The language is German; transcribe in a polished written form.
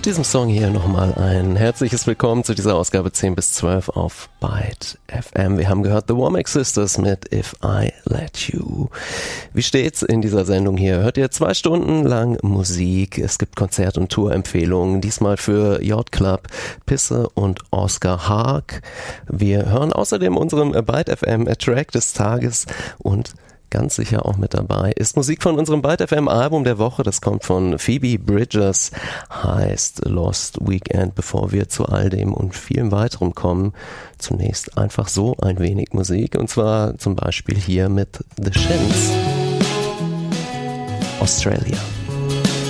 Mit diesem Song hier nochmal ein herzliches Willkommen zu dieser Ausgabe 10 bis 12 auf Byte FM. Wir haben gehört The Womack Sisters mit If I Let You. Wie steht's in dieser Sendung hier? Hört ihr 2 Stunden lang Musik. Es gibt Konzert- und Tourempfehlungen. Diesmal für Yacht Club, Pisse und Oscar Haag. Wir hören außerdem unserem Byte FM Track des Tages und ganz sicher auch mit dabei ist Musik von unserem Byte FM Album der Woche. Das kommt von Phoebe Bridgers, heißt Lost Weekend. Bevor wir zu all dem und vielem weiterem kommen, zunächst einfach so ein wenig Musik. Und zwar zum Beispiel hier mit The Shins. Australia.